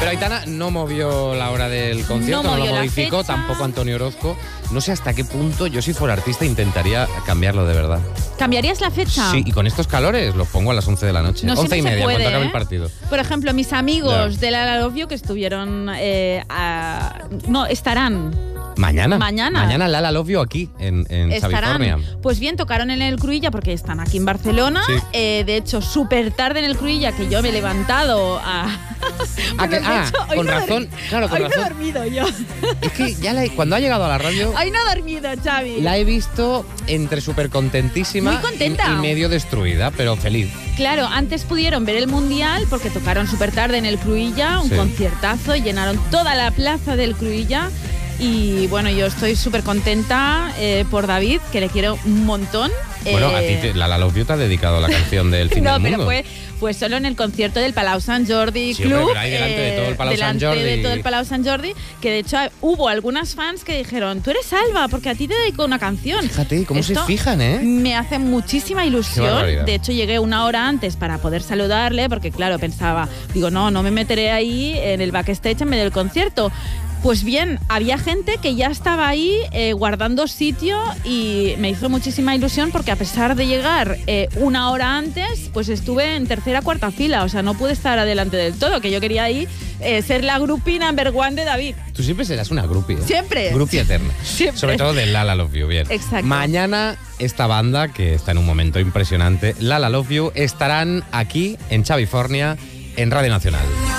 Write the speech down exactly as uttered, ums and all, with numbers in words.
Pero Aitana no movió la hora del concierto, no, no lo modificó, tampoco Antonio Orozco. No sé hasta qué punto yo, si fuera artista, intentaría cambiarlo de verdad. ¿Cambiarías la fecha? Sí, y con estos calores los pongo a las once de la noche. No once y media, puede, cuando acabe ¿eh? el partido. Por ejemplo, mis amigos Ya. de La Love You que estuvieron... Eh, a, no, estarán... Mañana. Mañana. Mañana Lala Love You aquí, en, en Estarán, California. pues bien, tocaron en el Cruïlla porque están aquí en Barcelona. Sí. Eh, de hecho, súper tarde en el Cruïlla, que yo me he levantado a... Ah, que- de ah, hecho, hoy con no he razón, dormi- claro, con hoy no he razón. dormido yo. Es que ya la he- cuando ha llegado a la radio, Hoy no he dormido, Xavi. la he visto entre súper contentísima Muy contenta. y, y medio destruida, pero feliz. Claro, antes pudieron ver el Mundial porque tocaron súper tarde en el Cruïlla, un Sí. conciertazo, llenaron toda la plaza del Cruïlla. Y bueno, yo estoy súper contenta eh, por David, que le quiero un montón. Bueno, a ti Eh, te, Lala Love You te ha dedicado la canción del fin No, del pero mundo. fue, fue solo en el concierto del Palau Sant Jordi Sí, Club. hombre, pero ahí delante de todo el Palau Sant delante Jordi. de todo el Palau Sant Jordi, que de hecho hubo algunas fans que dijeron, tú eres Alba, porque a ti te dedico una canción. Fíjate, ¿cómo Esto se fijan, eh? Me hace muchísima Qué ilusión. barbaridad. De hecho, llegué una hora antes para poder saludarle, porque claro, pensaba, digo, no, no me meteré ahí en el backstage en medio del concierto. Pues bien, había gente que ya estaba ahí eh, guardando sitio y me hizo muchísima ilusión porque a pesar de llegar eh, una hora antes, pues estuve en tercera cuarta fila, o sea, no pude estar adelante del todo, que yo quería ahí eh, ser la groupie number one de David. Tú siempre serás una groupie, ¿eh? Siempre. Groupie eterna. Siempre. Sobre todo de Lala Love You, bien. Exacto. Mañana esta banda, que está en un momento impresionante, Lala Love You, estarán aquí en California, en Radio Nacional.